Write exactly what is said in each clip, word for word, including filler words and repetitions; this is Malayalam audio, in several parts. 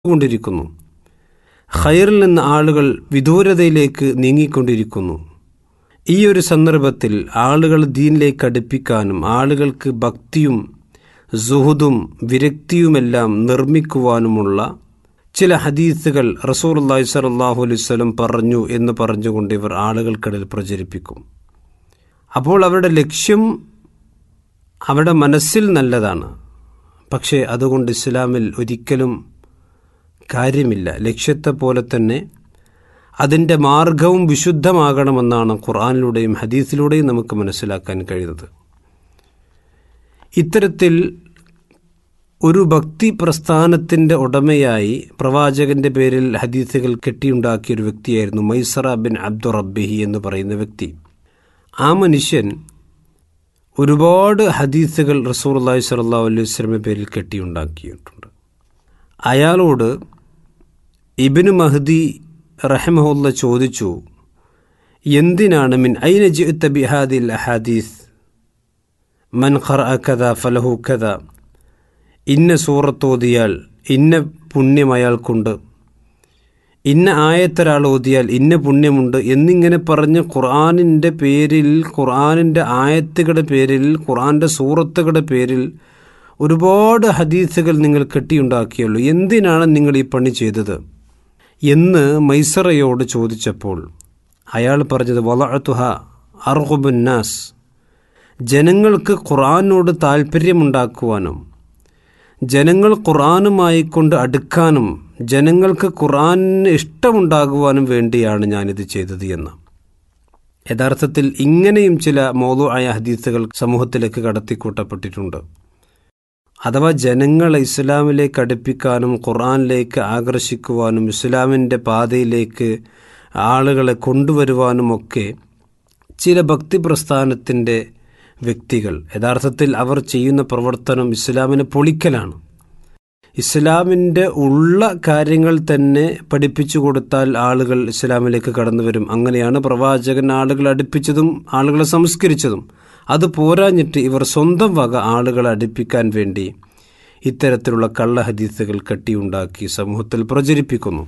കൊണ്ടിരിക്കുന്നു. ഖൈറിൽ നിന്ന് ആളുകൾ വിദൂരതയിലേക്ക് നീങ്ങിക്കൊണ്ടിരിക്കുന്നു. ഈ ഒരു സന്ദർഭത്തിൽ ആളുകൾ ദീനിലേക്ക് അടുപ്പിക്കാനും ആളുകൾക്ക് ഭക്തിയും സുഹുദും വിരക്തിയുമെല്ലാം നിർമ്മിക്കുവാനുമുള്ള ചില ഹദീസുകൾ റസൂലുള്ളാഹി സ്വല്ലല്ലാഹു അലൈഹി വസല്ലം പറഞ്ഞു എന്ന് പറഞ്ഞുകൊണ്ട് ഇവർ ആളുകൾക്കിടയിൽ പ്രചരിപ്പിക്കും. അപ്പോൾ അവരുടെ ലക്ഷ്യം അവരുടെ മനസ്സിൽ നല്ലതാണ്, പക്ഷേ അതുകൊണ്ട് ഇസ്ലാമിൽ ഒരിക്കലും കാര്യമില്ല. ലക്ഷ്യത്തെ പോലെ തന്നെ അതിൻ്റെ മാർഗവും വിശുദ്ധമാകണമെന്നാണ് ഖുർആനിലൂടെയും ഹദീസിലൂടെയും നമുക്ക് മനസ്സിലാക്കാൻ കഴിയുന്നത്. ഇത്തരത്തിൽ ഒരു ഭക്തി പ്രസ്ഥാനത്തിൻ്റെ ഉടമയായി പ്രവാചകൻ്റെ പേരിൽ ഹദീസുകൾ കെട്ടിയുണ്ടാക്കിയ ഒരു വ്യക്തിയായിരുന്നു മൈസറ ബിൻ അബ്ദു റബ്ബിഹി എന്ന് പറയുന്ന വ്യക്തി. ആ മനുഷ്യൻ ഒരുപാട് ഹദീസുകൾ റസൂലുള്ളാഹി സ്വല്ലല്ലാഹു അലൈഹി വസല്ലമയുടെ പേരിൽ കെട്ടിയുണ്ടാക്കിയിട്ടുണ്ട്. അയാളോട് ഇബ്നു മഹ്ദി റഹിമഹുല്ല ചോദിച്ചു, എന്തിനാണ് മിൻ ഐന ജിഅത ബിഹാദിൽ അഹാദീസ് മൻ ഖറഅ കദ ഫലഹു കദ, ഇന്ന സൂറത്ത് ഓതിയാൽ ഇന്ന പുണ്യം അയാൾക്കുണ്ട്, ഇന്ന ആയത്തൊരാൾ ഓതിയാൽ ഇന്ന പുണ്യമുണ്ട് എന്നിങ്ങനെ പറഞ്ഞ് ഖുർആനിൻ്റെ പേരിൽ, ഖുർആനിൻ്റെ ആയത്തുകളുടെ പേരിൽ, ഖുർആൻ്റെ സൂറത്തുകളുടെ പേരിൽ ഒരുപാട് ഹദീസുകൾ നിങ്ങൾ കെട്ടിയുണ്ടാക്കിയുള്ളൂ. എന്തിനാണ് നിങ്ങൾ ഈ പണി ചെയ്തത് എന്ന് മൈസറയോട് ചോദിച്ചപ്പോൾ അയാൾ പറഞ്ഞത് വളഅതുഹ അർഗുബുന്നാസ്, ജനങ്ങൾക്ക് ഖുർആനോട് താല്പര്യമുണ്ടാക്കുവാനും ജനങ്ങൾ ഖുർആനുമായി കൊണ്ട് അടുക്കാനും ജനങ്ങൾക്ക് ഖുർആനിന് ഇഷ്ടമുണ്ടാകുവാനും വേണ്ടിയാണ് ഞാനിത് ചെയ്തത് എന്ന്. യഥാർത്ഥത്തിൽ ഇങ്ങനെയും ചില മൗദൂആയ ഹദീസുകൾ സമൂഹത്തിലേക്ക് കടത്തിക്കൂട്ടപ്പെട്ടിട്ടുണ്ട്. അഥവാ ജനങ്ങളെ ഇസ്ലാമിലേക്ക് അടുപ്പിക്കാനും ഖുർആനിലേക്ക് ആകർഷിക്കുവാനും ഇസ്ലാമിൻ്റെ പാതയിലേക്ക് ആളുകളെ കൊണ്ടുവരുവാനുമൊക്കെ ചില ഭക്തി പ്രസ്ഥാനത്തിൻ്റെ വ്യക്തികൾ, യഥാർത്ഥത്തിൽ അവർ ചെയ്യുന്ന പ്രവർത്തനം ഇസ്ലാമിനെ പൊളിക്കലാണ്. ഇസ്ലാമിൻ്റെ ഉള്ള കാര്യങ്ങൾ തന്നെ പഠിപ്പിച്ചു കൊടുത്താൽ ആളുകൾ ഇസ്ലാമിലേക്ക് കടന്നു വരും. അങ്ങനെയാണ് പ്രവാചകൻ ആളുകളെ അടുപ്പിച്ചതും ആളുകളെ സംസ്കരിച്ചതും. അത് പോരാഞ്ഞിട്ട് ഇവർ സ്വന്തം വക ആളുകളെ അടുപ്പിക്കാൻ വേണ്ടി ഇത്തരത്തിലുള്ള കള്ള ഹദീസുകൾ കെട്ടിയുണ്ടാക്കി സമൂഹത്തിൽ പ്രചരിപ്പിക്കുന്നു.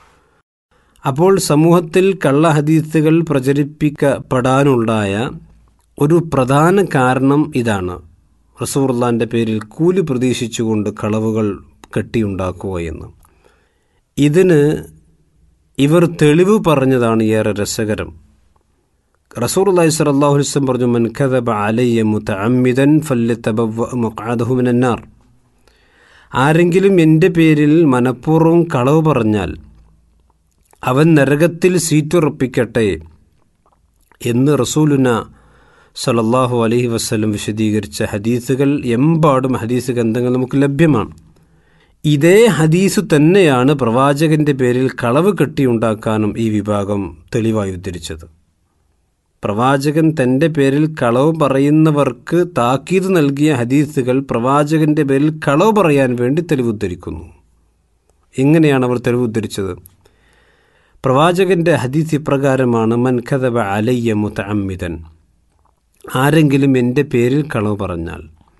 അപ്പോൾ സമൂഹത്തിൽ കള്ള ഹദീസുകൾ പ്രചരിപ്പിക്കപ്പെടാനുണ്ടായ ഒരു പ്രധാന കാരണം ഇതാണ്, റസൂലുള്ളാഹിന്റെ പേരിൽ കൂലി പ്രതീക്ഷിച്ചുകൊണ്ട് കളവുകൾ കെട്ടിയുണ്ടാക്കുക എന്ന്. ഇതിന് ഇവർ തെളിവ് പറഞ്ഞതാണ് ഏറെ രസകരം. റസൂലുള്ളാഹി സ്വല്ലല്ലാഹു അലൈഹി വസല്ലം പറഞ്ഞു, മൻ കദബ അലയ്യ മുതഅമ്മിദൻ ഫല്യതബവ്വ മഖ്അദഹു മിനന്നാർ. ആരെങ്കിലും എൻ്റെ പേരിൽ മനഃപൂർവ്വം കളവ് പറഞ്ഞാൽ അവൻ നരകത്തിൽ സീറ്റുറപ്പിക്കട്ടെ എന്ന് റസൂലുന സ്വല്ലല്ലാഹു അലൈഹി വസല്ലം വിശദീകരിച്ച ഹദീസുകൾ എമ്പാടും ഹദീസ് ഗ്രന്ഥങ്ങൾ നമുക്ക് ലഭ്യമാണ്. ഇതേ ഹദീസ് തന്നെയാണ് പ്രവാചകൻ്റെ പേരിൽ കളവ് കെട്ടിയുണ്ടാക്കാനും ഈ വിഭാഗം തെളിവായി ഉദ്ധരിച്ചത്. പ്രവാചകൻ തൻ്റെ പേരിൽ കളവ് പറയുന്നവർക്ക് താക്കീത് നൽകിയ ഹദീസുകൾ പ്രവാചകൻ്റെ പേരിൽ കളവ് പറയാൻ വേണ്ടി തെളിവുദ്ധരിക്കുന്നു. എങ്ങനെയാണ് അവർ തെളിവുദ്ധരിച്ചത്? പ്രവാചകൻ്റെ ഹദീസ് ഇപ്രകാരമാണ്, മൻ കദബ അലയ്യ മുതഅമ്മിദൻ. ആരെങ്കിലും എൻ്റെ പേരിൽ കളവ് പറഞ്ഞാൽ,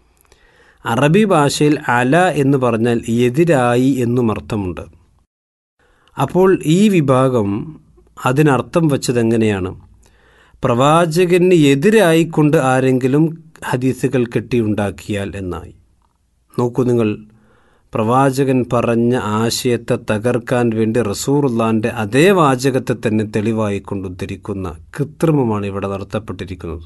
അറബി ഭാഷയിൽ അല എന്ന് പറഞ്ഞാൽ എതിരായി എന്നും അർത്ഥമുണ്ട്. അപ്പോൾ ഈ വിഭാഗം അതിനർത്ഥം വച്ചത് എങ്ങനെയാണ്? പ്രവാചകന് എതിരായിക്കൊണ്ട് ആരെങ്കിലും ഹദീസുകൾ കെട്ടിയുണ്ടാക്കിയാൽ എന്നായി. നോക്കൂ നിങ്ങൾ, പ്രവാചകൻ പറഞ്ഞ ആശയത്തെ തകർക്കാൻ വേണ്ടി റസൂലുള്ളാഹിന്റെ അതേ വാചകത്തെ തന്നെ തെളിവായിക്കൊണ്ട് ഉദ്ധരിക്കുന്ന കൃത്രിമമാണ് ഇവിടെ നടത്തപ്പെട്ടിരിക്കുന്നത്.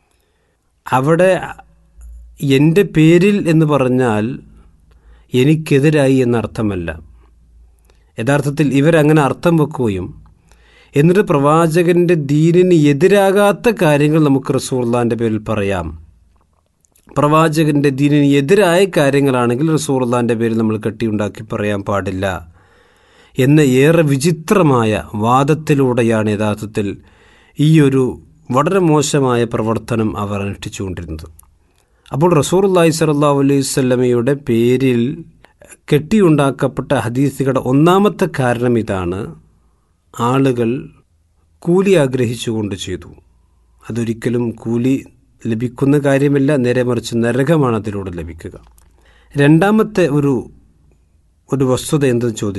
അവിടെ എൻ്റെ പേരിൽ എന്ന് പറഞ്ഞാൽ എനിക്കെതിരായി എന്നർത്ഥമല്ല. യഥാർത്ഥത്തിൽ ഇവരങ്ങനെ അർത്ഥം വെക്കുകയും എന്നിട്ട് പ്രവാചകൻ്റെ ദീനിന് എതിരാകാത്ത കാര്യങ്ങൾ നമുക്ക് റസൂലുള്ളാഹിന്റെ പേരിൽ പറയാം, പ്രവാചകൻ്റെ ദീനിന് എതിരായ കാര്യങ്ങളാണെങ്കിൽ റസൂലുള്ളാഹിന്റെ പേരിൽ നമ്മൾ കെട്ടിയുണ്ടാക്കി പറയാൻ പാടില്ല എന്ന ഏറെ വിചിത്രമായ വാദത്തിലൂടെയാണ് യഥാർത്ഥത്തിൽ ഈ ഒരു വളരെ മോശമായ പ്രവർത്തനം അവർ അനുഷ്ഠിച്ചുകൊണ്ടിരുന്നത്. അപ്പോൾ റസൂലുള്ളാഹി സ്വല്ലല്ലാഹു അലൈഹി വസല്ലമയുടെ പേരിൽ കെട്ടിയുണ്ടാക്കപ്പെട്ട ഹദീസുകളുടെ ഒന്നാമത്തെ കാരണം ഇതാണ്, ആളുകൾ കൂലി ആഗ്രഹിച്ചുകൊണ്ട് ചെയ്തു. അതൊരിക്കലും കൂലി ലഭിക്കുന്ന കാര്യമല്ല, നേരെ മറിച്ച് നരകമാണ് അതിലൂടെ ലഭിക്കുക. രണ്ടാമത്തെ ഒരു ഒരു വസ്തുത എന്തെന്ന് ചോദിച്ചു.